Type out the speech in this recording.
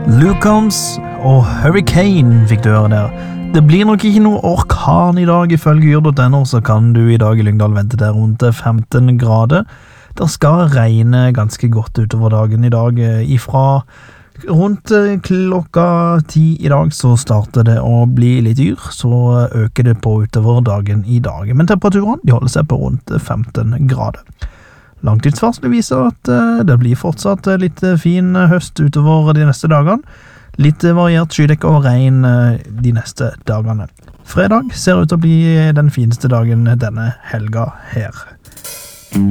Luke Combs og Hurricane fikk du høre der. Det blir nok ikke noe orkan i dag, ifølge yr.no, så kan du i dag i Lyngdal vente til rundt 15 grader. Det skal regne ganske godt utover dagen i dag. Ifra rundt klokka 10 i dag så starter det å bli litt yr, så øker det på utover dagen i dag. Men temperaturen de holder seg på rundt 15 grader. Langtidsvarselet viser at det blir fortsatt litt fin høst utover de neste dagene. Litt variert skydekke og regn de neste dagene. Fredag ser ut til å bli den fineste dagen denne helga her.